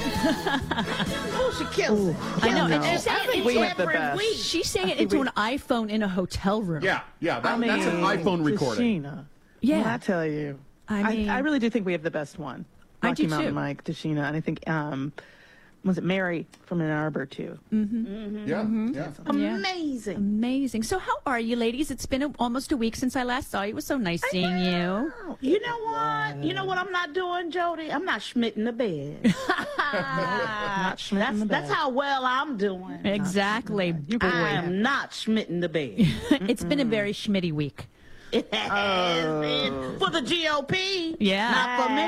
Oh, she kills it. I know. And Kills she's it. saying it we into have the best. She's saying it into an iPhone in a hotel room. Yeah, that's an iPhone recording. Tashina. Yeah. Well, I tell you. I mean, I really do think we have the best one. I Rocky do Mountain too. Mike, Tashina, and I think was it Mary from Ann Arbor too? Yeah. Amazing. Amazing. So how are you, ladies? It's been almost a week since I last saw you. It was so nice seeing you. You know what? You know what I'm not doing, Jody? I'm not schmitting the bed. Not Schmidt in the That's bed. how well I'm doing. Exactly. I am not schmitting the bed. It's been a very Schmitty week. It has been for the GOP. Yeah. Not for me.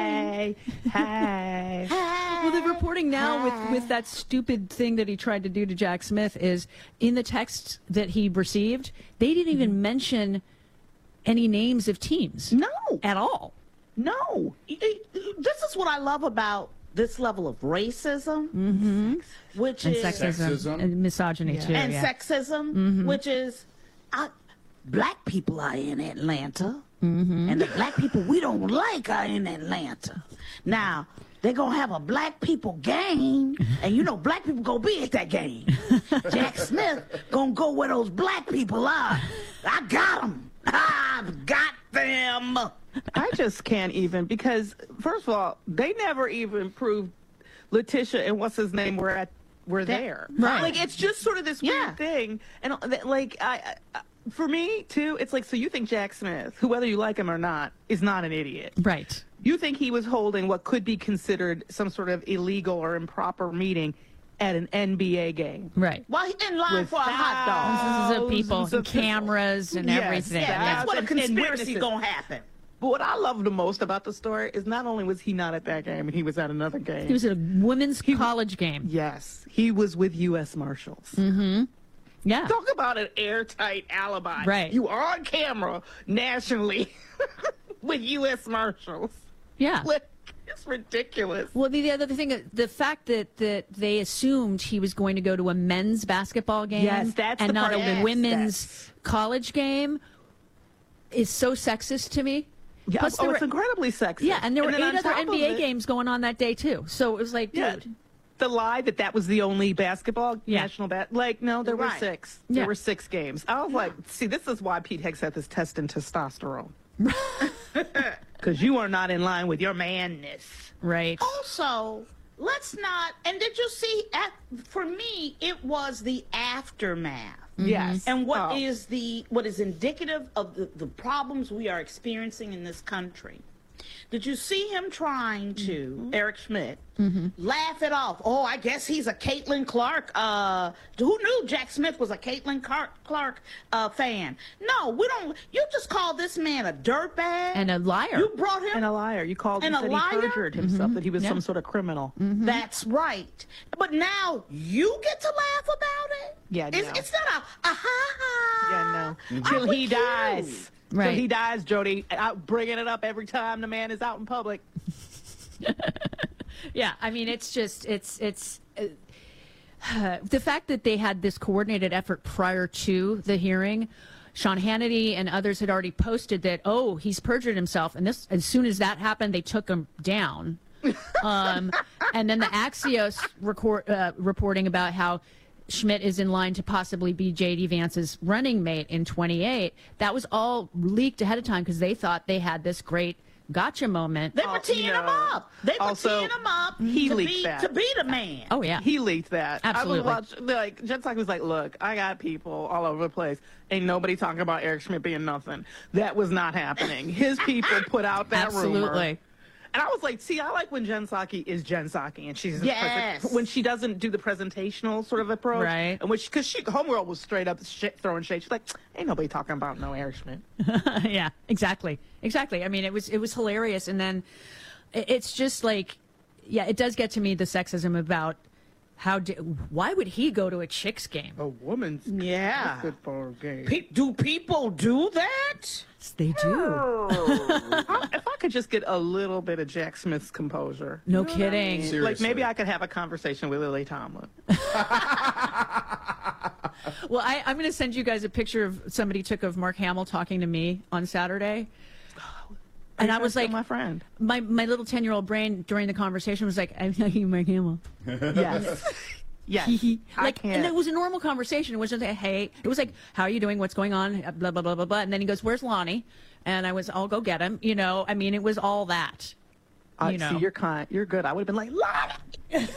Hey. Well, the reporting now with that stupid thing that he tried to do to Jack Smith is in the text that he received, they didn't even mention any names of teams. No. At all. No. This is what I love about this level of racism, which And is Sexism. and misogyny too. and yeah. sexism, which is black people are in Atlanta, and the black people we don't like are in Atlanta. Now, they're going to have a black people game, and you know black people going to be at that game. Jack Smith going to go where those black people are. I got them. I've got them. I just can't even because first of all, they never even proved Letitia and what's his name were there. Right. Like it's just sort of this Yeah. weird thing, and like I for me too, it's like so you think Jack Smith, who whether you like him or not, is not an idiot. Right. You think he was holding what could be considered some sort of illegal or improper meeting at an NBA game. Right. Well, he's in line With for a hot dog. Thousands of people Thousands and of people. cameras and Yes, everything. Yeah, that's what a and conspiracy witnesses. going to happen. But what I love the most about the story is not only was he not at that game and he was at another game. He was at a women's college game. Yes, he was with U.S. Marshals. Yeah. Talk about an airtight alibi. Right. You are on camera nationally with U.S. Marshals. Yeah. Like, it's ridiculous. Well, the other thing, the fact that they assumed he was going to go to a men's basketball game Yes, that's and the not part- a yes, women's college game is so sexist to me. Yeah, Plus, there it's were- incredibly sexy. Yeah, and there were then 8 on other top of NBA it, games going on that day, too. So it was like, Yeah. dude. The lie that was the only baskesketball Yeah. national like no, there were Right. 6. Yeah. There were 6 games. I was like, see, this is why Pete Hicks had this test in testosterone. Because you are not in line with your manness. Right. Also, let's not. And did you see? For me, it was the aftermath. Yes. And what Oh. is indicative of the problems we are experiencing in this country? Did you see him trying to, Eric Schmidt, laugh it off? Oh, I guess he's a Caitlin Clark. Who knew Jack Smith was a Caitlin Clark fan? No, we don't. You just call this man a dirtbag. And a liar. You brought him. And a liar. You called him, And a said liar? he perjured himself, that he was Yeah. some sort of criminal. That's right. But now you get to laugh about it? Yeah, no. It's not a ha. Yeah, no. I'm Till with he you. dies. Right. Till he dies, Jody. I'm bringing it up every time the man is out in public. Yeah, I mean, it's just the fact that they had this coordinated effort prior to the hearing. Sean Hannity and others had already posted that, oh, he's perjured himself, and this as soon as that happened, they took him down. And then the Axios reporting about how Schmidt is in line to possibly be J.D. Vance's running mate in 28. That was all leaked ahead of time because they thought they had this great gotcha moment. They were teeing him up. They were Also, teeing him up he leaked that. to be the man. Oh, yeah. He leaked that. Absolutely. I was watching, Jen Psaki was like, look, I got people all over the place. Ain't nobody talking about Eric Schmidt being nothing. That was not happening. His people put out that rumor. Absolutely. And I was like, see, I like when Jen Psaki is Jen Psaki, and she's Yes. when she doesn't do the presentational sort of approach, Right. And because Homegirl was straight up throwing shade. She's like, ain't nobody talking about no Eric Schmidt. Yeah, exactly. I mean, it was hilarious, and then it's just like, yeah, it does get to me, the sexism about why would he go to a Chicks game? A woman's basketball game. Do people do that? They do. If I could just get a little bit of Jack Smith's composure. No kidding. Seriously. Like maybe I could have a conversation with Lily Tomlin. Well, I'm going to send you guys a picture of somebody took of Mark Hamill talking to me on Saturday. And I was like, my friend. my little 10-year-old brain during the conversation was like, I'm not you, Mark Hamill. Yes. Yes. Like, and it was a normal conversation. It wasn't like, hey, it was like, how are you doing? What's going on? Blah, blah, blah, blah, blah. And then he goes, where's Lonnie? And I was, I'll go get him. You know, I mean, it was all that. You know. See, you're kind. You're good. I would have been like, Lonnie.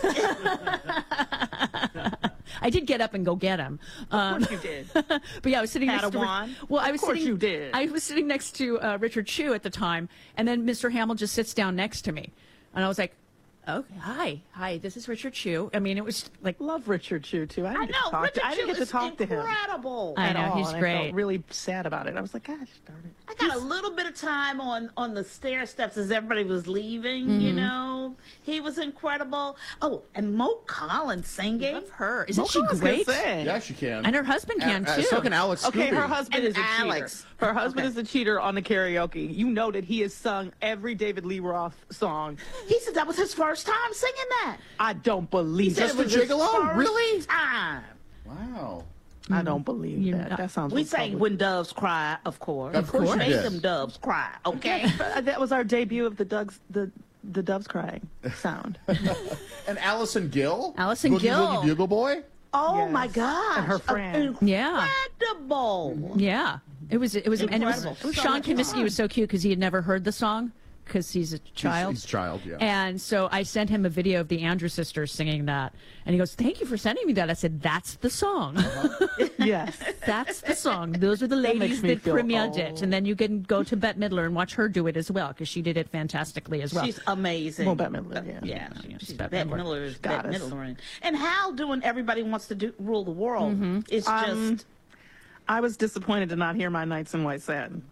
I did get up and go get him. Of course you did. But yeah, I was sitting next to. Padawan? Well, I was Of course sitting. you did. I was sitting next to Richard Chew at the time, and then Mr. Hamill just sits down next to me, and I was like, "Okay, hi, this is Richard Chew." I mean, it was like, Love Richard Chew too. I I didn't know. Richard I didn't get Chew to is talk to him incredible. I at know, all, he's and I great. felt really sad about it. I was like, gosh darn it. I got a little bit of time on the stair steps as everybody was leaving. You know, he was incredible. Oh, and Mo Collins singing. love her. Isn't she Mocha's great? good sing. Yeah, she can. And her husband can too. So can Alex Okay, Scooby. her husband And is a Alex. cheater. Her husband Okay. is a cheater on the karaoke. You know that he has sung every David Lee Roth song. He said that was his first time singing that. I don't believe Just it. for Gigolo? First Really? time. Wow. I don't believe You're that. not- That sounds We republic. sang When Doves Cry, of course. Of course you Made did. them doves cry, okay? That was our debut of the doves crying sound. And Allison Gill? Allison Boogie Gill. Woogie Bugle Boy? Oh Yes. my gosh. And her friend. Yeah. Incredible. Yeah, it was and it was Incredible. Sean Comiskey was so cute because he had never heard the song because he's a child. He's a child, yeah. And so I sent him a video of the Andrews sisters singing that, and he goes, "Thank you for sending me that." I said, "That's the song. Yes. That's the song. Those are the makes ladies me that feel premiered it." old. And then you can go to Bette Midler and watch her do it as well because she did it fantastically as well. She's amazing. Well, Bette Midler, yeah. Yeah, she's she's Bette Bette Midler. Midler is Bette Goddess. Midler. And Hal doing Everybody Wants to Rule the World. It's just... I was disappointed to not hear My Nights in White Satin.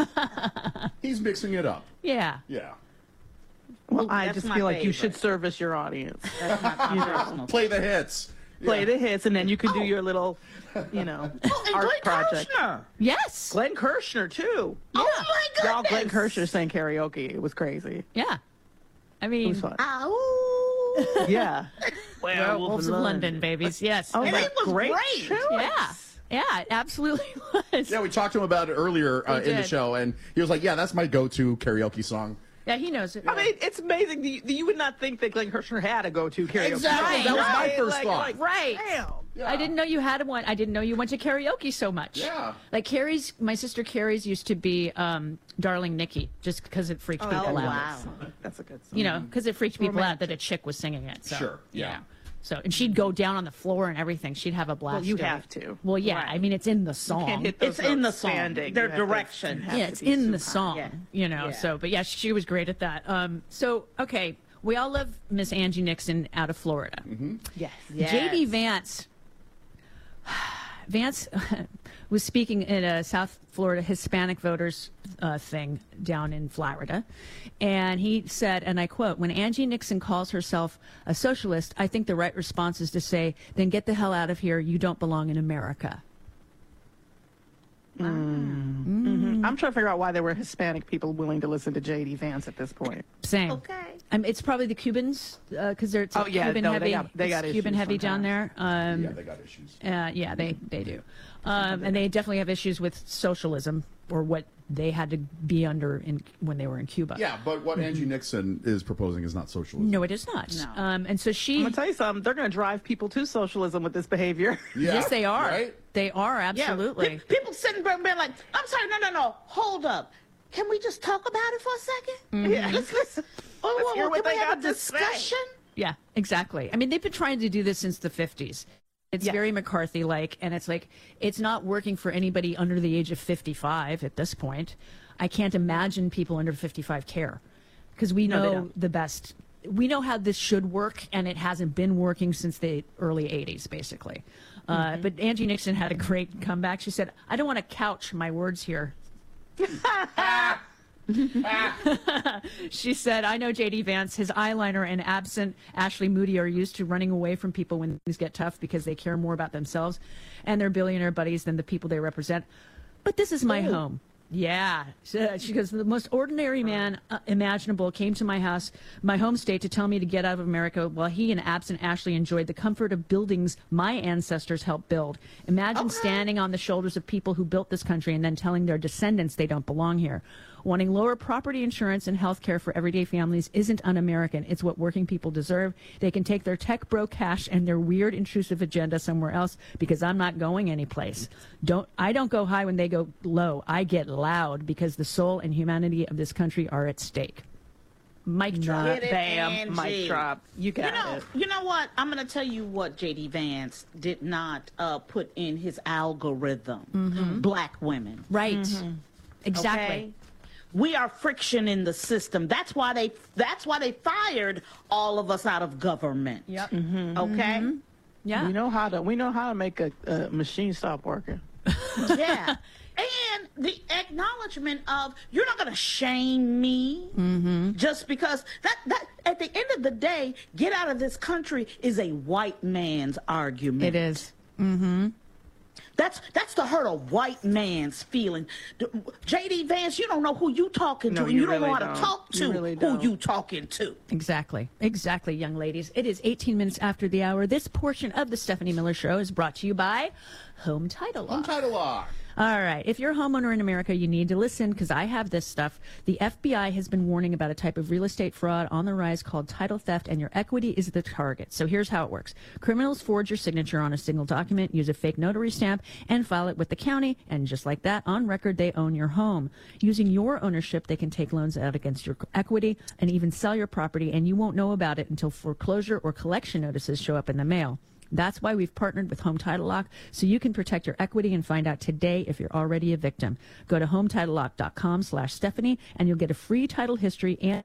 He's mixing it up. Yeah. Yeah. Well, Ooh, I that's just my feel like you should favorite. service your audience. That's my personal. Play the hits. Play the hits, and then you can do your little, Oh, and art Glenn project. Kirshner. Yes. Glenn Kirshner, too. Oh my Y'all, Glenn goodness. Kirshner sang karaoke. It was crazy. Yeah. I It mean, was fun. Ow. Yeah. Werewolves of London, babies. Yes. Oh, And my it was great. choice. Yeah. Yeah, it absolutely was. Yeah, we talked to him about it earlier in the did. show, and he was like, yeah, that's my go-to karaoke song. Yeah, he knows it. I mean, it's amazing. You would not think that Glenn Kirshner had a go-to karaoke. Exactly. Right. That was my Right. first thought. Right. Damn. Yeah. I didn't know you had one. I didn't know you went to karaoke so much. Yeah. Like Carrie's, my sister Carrie's used to be Darling Nikki, just because it freaked people Oh, out. wow. That's a good song. You know, because it freaked people out that a chick was singing it. So, Sure, yeah. So, and she'd go down on the floor and everything. She'd have a blast. Well, you doing have it. to. Well, yeah. Right. I mean, it's in the song. Can't hit those It's in the notes song. standing. Their You have to- direction. have Yeah, to it's be in the super song. Yeah. You know. Yeah. So, but yeah, she was great at that. So, okay, we all love Miss Angie Nixon out of Florida. Yes. Yes. JD Vance was speaking at a South Florida Hispanic voters thing down in Florida, and he said, and I quote, "When Angie Nixon calls herself a socialist, I think the right response is to say, then get the hell out of here. You don't belong in America." I'm trying to figure out why there were Hispanic people willing to listen to J.D. Vance at this point. Same. Okay. It's probably the Cubans because they're Oh, yeah, Cuban no, heavy. they got It's Cuban issues heavy down there. sometimes. Yeah, they got issues. Yeah, they do. And they definitely have issues with socialism or what they had to be under when they were in Cuba. Yeah, but what Angie Nixon is proposing is not socialism. No, it is not. No. And so she. I'm going to tell you something. They're going to drive people to socialism with this behavior. Yeah, Yes, they are. Right? They are Yeah. absolutely. People sitting there being like, I'm sorry, no. Hold up. Can we just talk about it for a second? Yeah. Let's listen. Oh, hear what can we they have a got to say. discussion? Yeah, exactly. I mean, they've been trying to do this since the 50s. It's Yeah. very McCarthy-like, and it's like it's not working for anybody under the age of 55 at this point. I can't imagine people under 55 care because we No, they know don't. the best. We know how this should work, and it hasn't been working since the early 80s, basically. But Angie Nixon had a great comeback. She said, "I don't want to couch my words here." She said, "I know J.D. Vance, his eyeliner and absent Ashley Moody are used to running away from people when things get tough because they care more about themselves and their billionaire buddies than the people they represent. But this is my home." Yeah. She goes, "The most ordinary man imaginable came to my house, my home state, to tell me to get out of America while he and absent Ashley enjoyed the comfort of buildings my ancestors helped build. Imagine standing on the shoulders of people who built this country and then telling their descendants they don't belong here. Wanting lower property insurance and health care for everyday families isn't un-American. It's what working people deserve. They can take their tech bro cash and their weird intrusive agenda somewhere else because I'm not going anyplace. I don't go high when they go low. I get loud because the soul and humanity of this country are at stake. Mic drop. Bam. Mic drop. You got it. You know what? I'm going to tell you what J.D. Vance did not put in his algorithm. Black women. Right. Exactly. Okay? We are friction in the system. That's why they fired all of us out of government. Yep. Okay? Yeah. We know how to make a machine stop working. Yeah. And the acknowledgement of you're not going to shame me just because that at the end of the day, get out of this country is a white man's argument. It is. Mm-hmm. That's to hurt a white man's feeling. J.D. Vance, you don't know who you talking to, No, and you you don't know really how to don't. talk to You really who don't. you talking to. Exactly, young ladies. It is 18 minutes after the hour. This portion of the Stephanie Miller Show is brought to you by Home Title Lock. Home Title Lock. All right. If you're a homeowner in America, you need to listen because I have this stuff. The FBI has been warning about a type of real estate fraud on the rise called title theft, and your equity is the target. So here's how it works. Criminals forge your signature on a single document, use a fake notary stamp, and file it with the county. And just like that, on record, they own your home. Using your ownership, they can take loans out against your equity and even sell your property, and you won't know about it until foreclosure or collection notices show up in the mail. That's why we've partnered with Home Title Lock, so you can protect your equity and find out today if you're already a victim. Go to HometitleLock.com/Stephanie, and you'll get a free title history and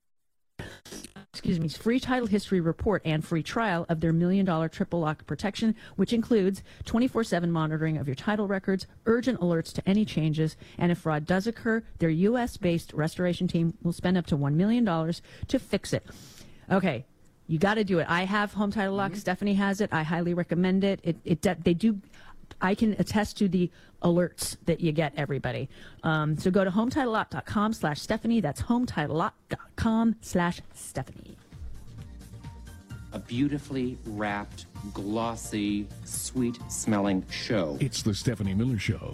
free title history report and free trial of their $1 million triple lock protection, which includes 24/7 monitoring of your title records, urgent alerts to any changes, and if fraud does occur, their U.S.-based restoration team will spend up to $1 million to fix it. Okay. You got to do it. I have Home Title Lock. Stephanie has it. I highly recommend it. They do. I can attest to the alerts that you get, everybody. So go to HometitleLock.com/Stephanie. That's HometitleLock.com/Stephanie. A beautifully wrapped, glossy, sweet-smelling show. It's the Stephanie Miller Show.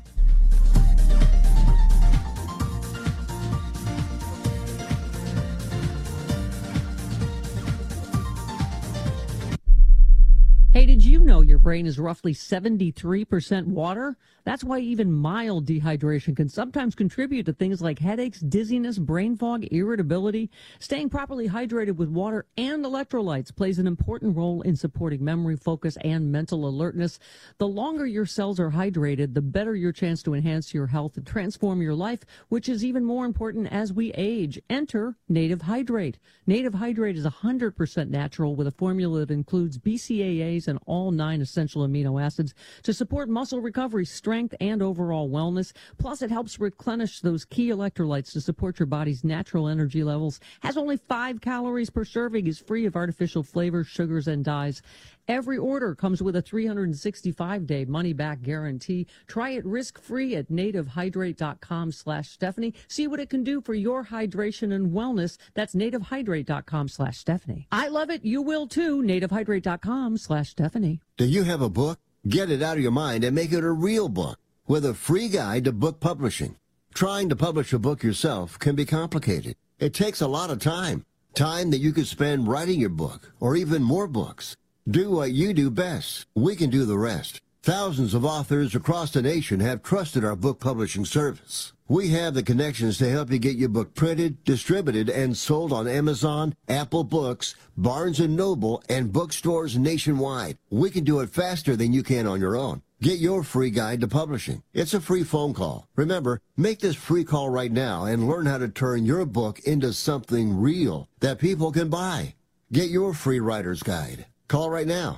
Hey, did you know your brain is roughly 73% water? That's why even mild dehydration can sometimes contribute to things like headaches, dizziness, brain fog, irritability. Staying properly hydrated with water and electrolytes plays an important role in supporting memory, focus, and mental alertness. The longer your cells are hydrated, the better your chance to enhance your health and transform your life, which is even more important as we age. Enter Native Hydrate. Native Hydrate is 100% natural with a formula that includes BCAAs and all 9 essential amino acids to support muscle recovery, strength, and overall wellness. Plus, it helps replenish those key electrolytes to support your body's natural energy levels. Has only 5 calories per serving, is free of artificial flavors, sugars, and dyes. Every order comes with a 365-day money-back guarantee. Try it risk-free at nativehydrate.com/Stephanie. See what it can do for your hydration and wellness. That's nativehydrate.com/Stephanie. I love it. You will too. nativehydrate.com/Stephanie. Do you have a book? Get it out of your mind and make it a real book with a free guide to book publishing. Trying to publish a book yourself can be complicated. It takes a lot of time that you could spend writing your book or even more books. Do what you do best. We can do the rest. Thousands of authors across the nation have trusted our book publishing service. We have the connections to help you get your book printed, distributed, and sold on Amazon, Apple Books, Barnes & Noble, and bookstores nationwide. We can do it faster than you can on your own. Get your free guide to publishing. It's a free phone call. Remember, make this free call right now and learn how to turn your book into something real that people can buy. Get your free writer's guide. Call right now,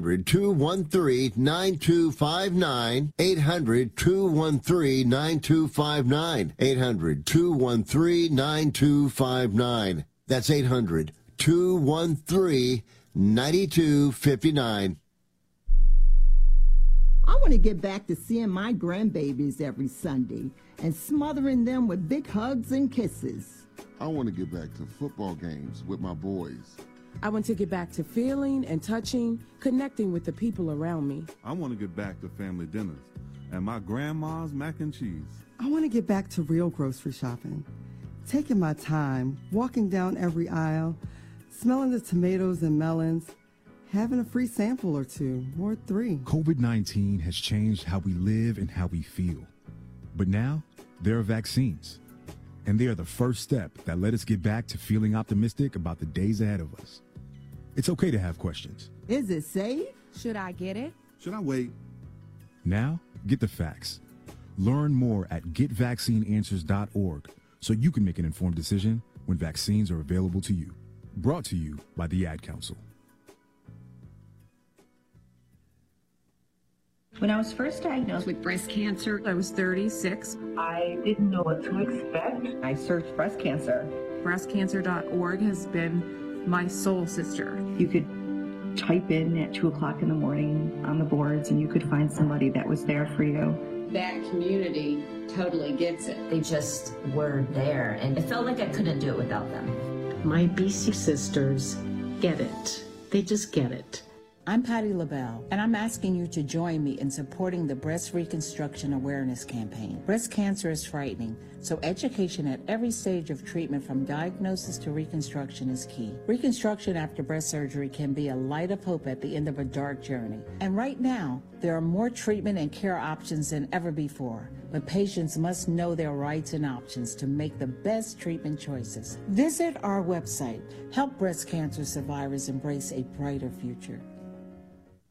800-213-9259, 800-213-9259, 800-213-9259. That's 800-213-9259. I want to get back to seeing my grandbabies every Sunday and smothering them with big hugs and kisses. I want to get back to football games with my boys. I want to get back to feeling and touching, connecting with the people around me. I want to get back to family dinners and my grandma's mac and cheese. I want to get back to real grocery shopping. Taking my time, walking down every aisle, smelling the tomatoes and melons, having a free sample or two, or 3. COVID-19 has changed how we live and how we feel. But now, there are vaccines. And they are the first step that let us get back to feeling optimistic about the days ahead of us. It's okay to have questions. Is it safe? Should I get it? Should I wait? Now, get the facts. Learn more at getvaccineanswers.org so you can make an informed decision when vaccines are available to you. Brought to you by the Ad Council. When I was first diagnosed with breast cancer, I was 36. I didn't know what to expect. I searched breast cancer. Breastcancer.org has been my soul sister. You could type in at 2 o'clock in the morning on the boards and you could find somebody that was there for you. That community totally gets it. They just were there, and it felt like I couldn't do it without them. My BC sisters get it. They just get it. I'm Patty LaBelle, and I'm asking you to join me in supporting the Breast Reconstruction Awareness Campaign. Breast cancer is frightening, so education at every stage of treatment from diagnosis to reconstruction is key. Reconstruction after breast surgery can be a light of hope at the end of a dark journey. And right now, there are more treatment and care options than ever before, but patients must know their rights and options to make the best treatment choices. Visit our website. Help breast cancer survivors embrace a brighter future.